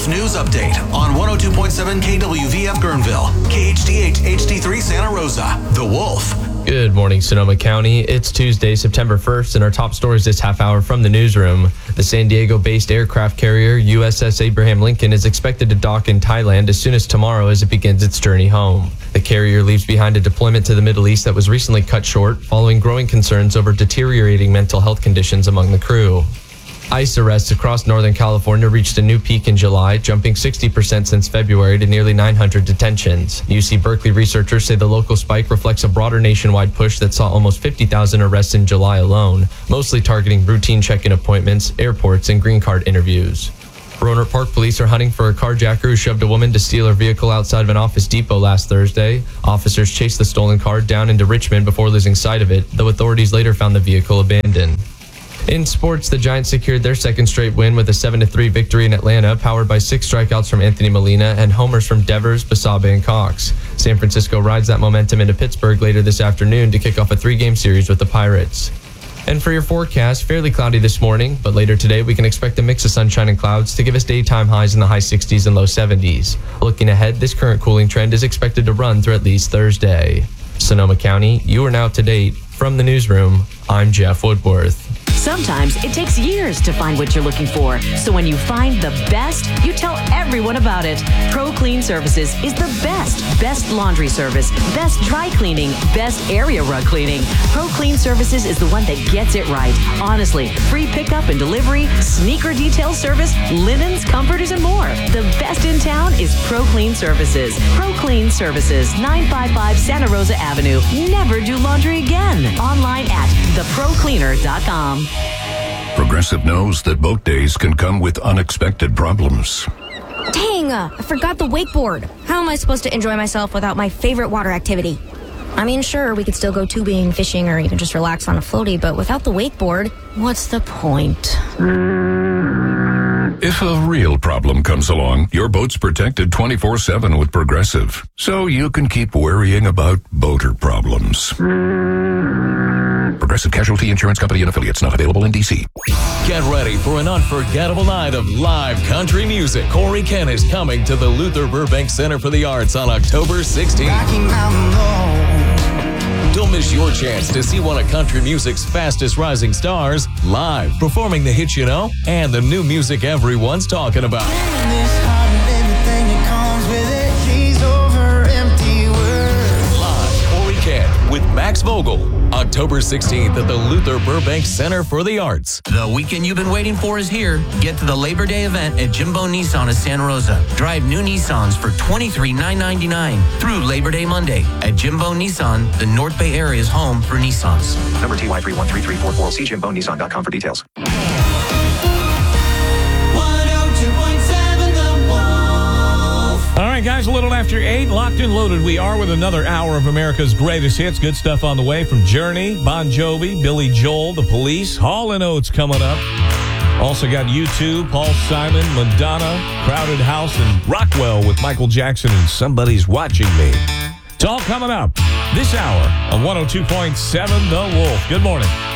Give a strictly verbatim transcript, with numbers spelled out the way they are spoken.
Wolf News Update on one oh two point seven K W V F Guerneville, K H D H H D three Santa Rosa. The Wolf. Good morning, Sonoma County. It's Tuesday, September first, and our top stories this half hour from the newsroom. The San Diego-based aircraft carrier U S S Abraham Lincoln is expected to dock in Thailand as soon as tomorrow as it begins its journey home. The carrier leaves behind a deployment to the Middle East that was recently cut short following growing concerns over deteriorating mental health conditions among the crew. ICE arrests across Northern California reached a new peak in July, jumping sixty percent since February to nearly nine hundred detentions. U C Berkeley researchers say the local spike reflects a broader nationwide push that saw almost fifty thousand arrests in July alone, mostly targeting routine check-in appointments, airports, and green card interviews. Rohnert Park police are hunting for a carjacker who shoved a woman to steal her vehicle outside of an Office Depot last Thursday. Officers chased the stolen car down into Richmond before losing sight of it, though authorities later found the vehicle abandoned. In sports, the Giants secured their second straight win with a seven to three victory in Atlanta, powered by six strikeouts from Anthony Molina and homers from Devers, Basabe, and Cox. San Francisco rides that momentum into Pittsburgh later this afternoon to kick off a three-game series with the Pirates. And for your forecast, fairly cloudy this morning, but later today we can expect a mix of sunshine and clouds to give us daytime highs in the high sixties and low seventies. Looking ahead, this current cooling trend is expected to run through at least Thursday. Sonoma County, you are now up to date. From the newsroom, I'm Jeff Woodworth. Sometimes it takes years to find what you're looking for. So when you find the best, you tell everyone about it. Pro Clean Services is the best. Best laundry service, best dry cleaning, best area rug cleaning. Pro Clean Services is the one that gets it right. Honestly, free pickup and delivery, sneaker detail service, linens, comforters, and more. The best in town is Pro Clean Services. Pro Clean Services, nine fifty-five Santa Rosa Avenue. Never do laundry again. Online at the pro cleaner dot com. Progressive knows that boat days can come with unexpected problems. Dang, uh, I forgot the wakeboard. How am I supposed to enjoy myself without my favorite water activity? I mean, sure, we could still go tubing, fishing, or even just relax on a floaty, but without the wakeboard, what's the point? If a real problem comes along, your boat's protected twenty-four seven with Progressive, so you can keep worrying about boater problems. Progressive Casualty Insurance Company and Affiliates, not available in D C. Get ready for an unforgettable night of live country music. Corey Kent is coming to the Luther Burbank Center for the Arts on October sixteenth. Don't miss your chance to see one of country music's fastest rising stars live, performing the hits you know and the new music everyone's talking about. Live, Corey Kent with Max Vogel, October sixteenth at the Luther Burbank Center for the Arts. The weekend you've been waiting for is here. Get to the Labor Day event at Jimbo Nissan of Santa Rosa. Drive new Nissans for twenty-three thousand nine hundred ninety-nine dollars through Labor Day Monday. At Jimbo Nissan, the North Bay area's home for Nissans. Number T Y three one three three four four. See jimbo nissan dot com for details. All right, guys, a little after eight, locked and loaded. We are with another hour of America's greatest hits. Good stuff on the way from Journey, Bon Jovi, Billy Joel, The Police, Hall and Oates coming up. Also got U two, Paul Simon, Madonna, Crowded House, and Rockwell with Michael Jackson and Somebody's Watching Me. It's all coming up this hour on one oh two point seven The Wolf. Good morning.